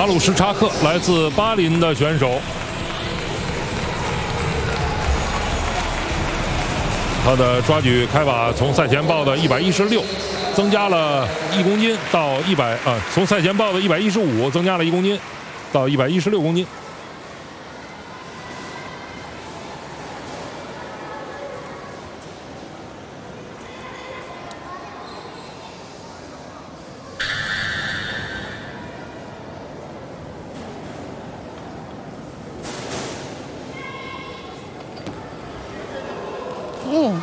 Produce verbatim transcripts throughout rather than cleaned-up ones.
马鲁什查克来自巴林的选手，他的抓举开把从赛前报的一百一十六增加了一公斤到一百啊，从赛前报的一百一十五增加了一公斤到一百一十六公斤。 哦，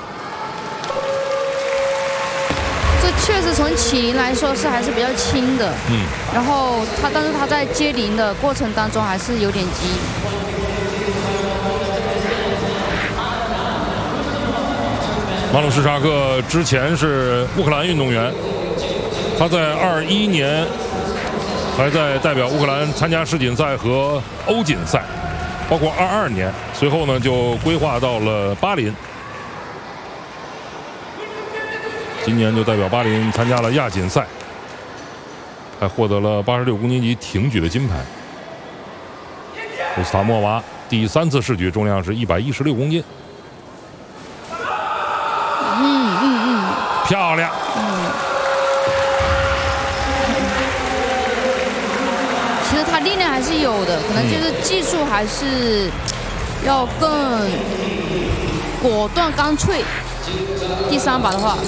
这确实从起铃来说是还是比较轻的， 嗯， 然后他但是他在接铃的过程当中还是有点急。 马鲁什查克之前是乌克兰运动员，他在二一年还在代表乌克兰参加世锦赛和欧锦赛，包括二二年，随后呢就规划到了巴林。今年就代表巴林参加了亚锦赛，还获得了八十六公斤级挺举的金牌。鲁斯塔莫娃第三次试举重量是一百一十六公斤。 嗯嗯嗯， 漂亮。 嗯，其实他力量还是有的，可能就是技术还是要更果断干脆。第三把的话。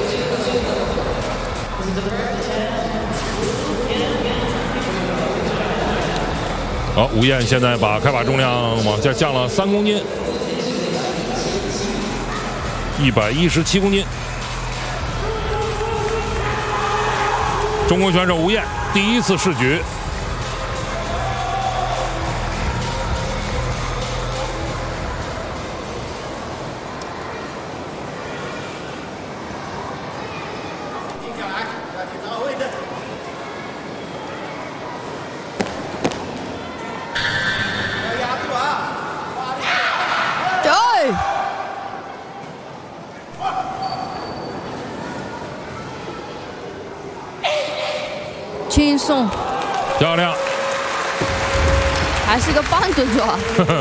好，吴燕现在把开把重量往下降了三公斤，一百一十七公斤。中国选手吴燕第一次试举。 轻松， 漂亮， 还是个半蹲抓。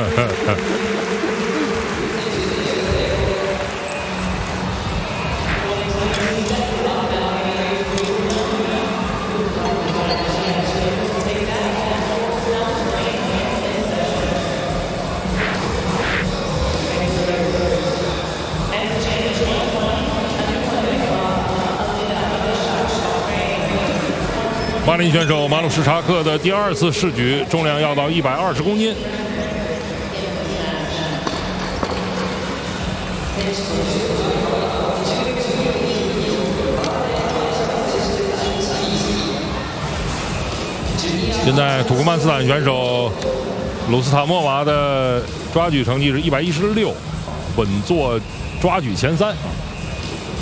巴林选手马鲁什查克的第二次试举重量要到一百二十公斤。现在土库曼斯坦选手鲁斯塔莫娃的抓举成绩是一百一十六，稳坐抓举前三。